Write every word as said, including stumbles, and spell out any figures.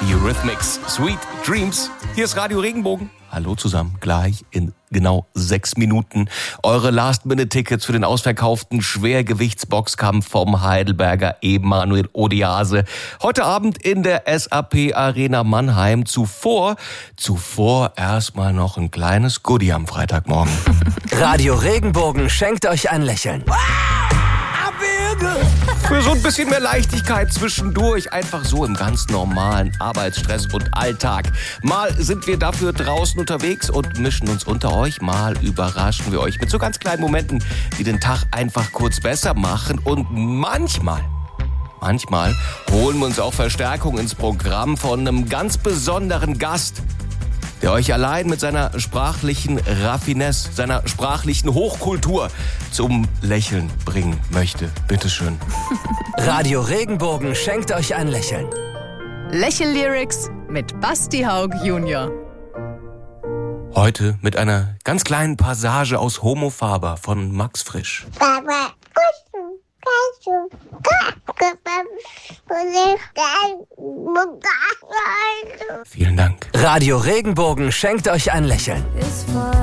Eurythmics, Sweet Dreams. Hier ist Radio Regenbogen. Hallo zusammen, gleich in genau sechs Minuten. Eure Last-Minute-Tickets für den ausverkauften Schwergewichtsboxkampf vom Heidelberger Emanuel Odiase. Heute Abend in der S A P Arena Mannheim. Zuvor, zuvor erstmal noch ein kleines Goodie am Freitagmorgen. Radio Regenbogen schenkt euch ein Lächeln. Für so ein bisschen mehr Leichtigkeit zwischendurch, einfach so im ganz normalen Arbeitsstress und Alltag. Mal sind wir dafür draußen unterwegs und mischen uns unter euch, mal überraschen wir euch mit so ganz kleinen Momenten, die den Tag einfach kurz besser machen. Und manchmal, manchmal holen wir uns auch Verstärkung ins Programm von einem ganz besonderen Gast, der euch allein mit seiner sprachlichen Raffinesse, seiner sprachlichen Hochkultur zum Lächeln bringen möchte. Bitteschön. Radio Regenbogen schenkt euch ein Lächeln. Lächel-Lyrics mit Basti Haug Junior Heute mit einer ganz kleinen Passage aus Homo Faber von Max Frisch. Vielen Dank. Radio Regenbogen schenkt euch ein Lächeln.